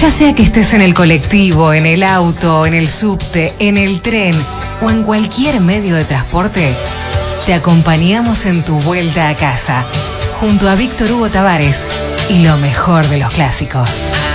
Ya sea que estés en el colectivo, en el auto, en el subte, en el tren o en cualquier medio de transporte, te acompañamos en tu vuelta a casa, junto a Víctor Hugo Tavares y lo mejor de los clásicos.